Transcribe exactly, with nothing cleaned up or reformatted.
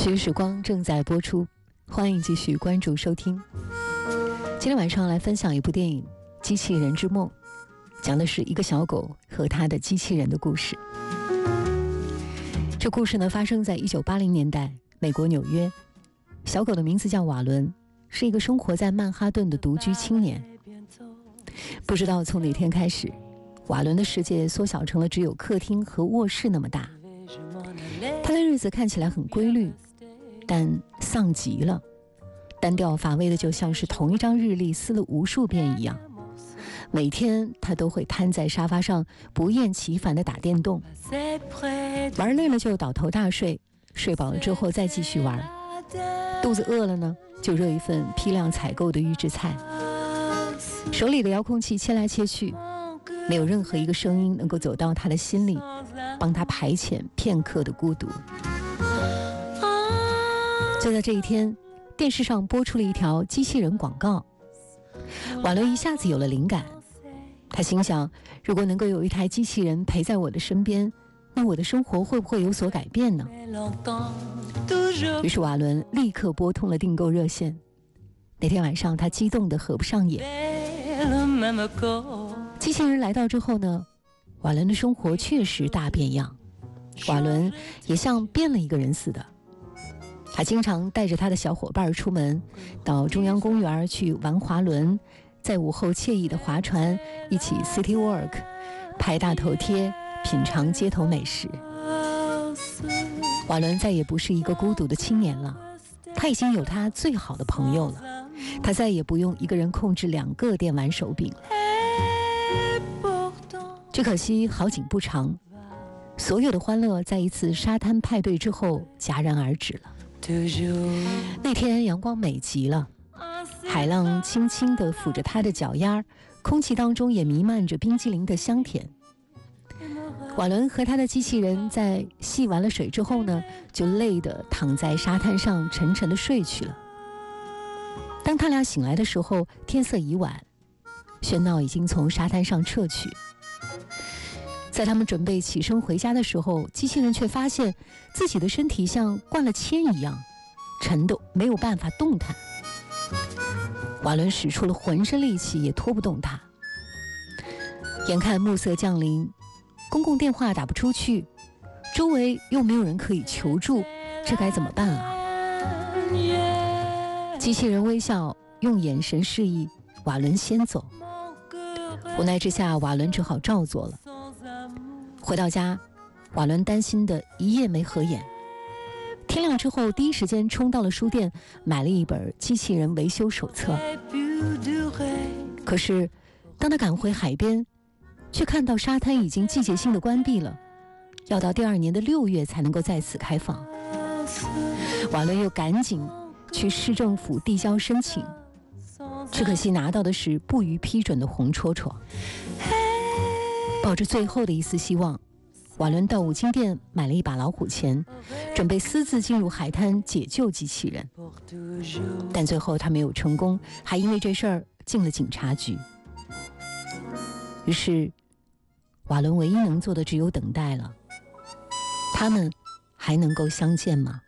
曲时光正在播出，欢迎继续关注收听。今天晚上来分享一部电影《机器人之梦》，讲的是一个小狗和它的机器人的故事。这故事呢发生在一九八零年代，美国纽约。小狗的名字叫瓦伦，是一个生活在曼哈顿的独居青年。不知道从哪天开始，瓦伦的世界缩小成了只有客厅和卧室那么大。他的日子看起来很规律，但丧极了，单调乏味的就像是同一张日历撕了无数遍一样。每天他都会瘫在沙发上不厌其烦地打电动，玩累了就倒头大睡，睡饱了之后再继续玩。肚子饿了呢，就热一份批量采购的预制菜。手里的遥控器切来切去，没有任何一个声音能够走到他的心里，帮他排遣片刻的孤独。就在这一天，电视上播出了一条机器人广告，瓦伦一下子有了灵感。他心想，如果能够有一台机器人陪在我的身边，那我的生活会不会有所改变呢？于是瓦伦立刻拨通了订购热线。那天晚上他激动得合不上眼。机器人来到之后呢，瓦伦的生活确实大变样，瓦伦也像变了一个人似的。他经常带着他的小伙伴出门，到中央公园去玩滑轮，在午后惬意的划船，一起 city walk， 拍大头贴，品尝街头美食。瓦伦再也不是一个孤独的青年了，他已经有他最好的朋友了，他再也不用一个人控制两个电玩手柄了。只可惜好景不长，所有的欢乐在一次沙滩派对之后戛然而止了。那天阳光美极了，海浪轻轻地抚着他的脚丫，空气当中也弥漫着冰激凌的香甜。瓦伦和他的机器人在戏完了水之后呢，就累得躺在沙滩上沉沉地睡去了。当他俩醒来的时候，天色已晚，喧闹已经从沙滩上撤去。在他们准备起身回家的时候，机器人却发现自己的身体像灌了铅一样沉得没有办法动弹。瓦伦使出了浑身力气也拖不动它。眼看暮色降临，公共电话打不出去，周围又没有人可以求助，这该怎么办啊？机器人微笑，用眼神示意瓦伦先走。无奈之下，瓦伦只好照做了。回到家，瓦伦担心的一夜没合眼。天亮之后，第一时间冲到了书店，买了一本机器人维修手册。可是当他赶回海边，却看到沙滩已经季节性的关闭了，要到第二年的六月才能够再次开放。瓦伦又赶紧去市政府递交申请，只可惜拿到的是不予批准的红戳戳。抱着最后的一丝希望，瓦伦到五金店买了一把老虎钳，准备私自进入海滩解救机器人。但最后他没有成功，还因为这事儿进了警察局。于是瓦伦唯一能做的只有等待了。他们还能够相见吗？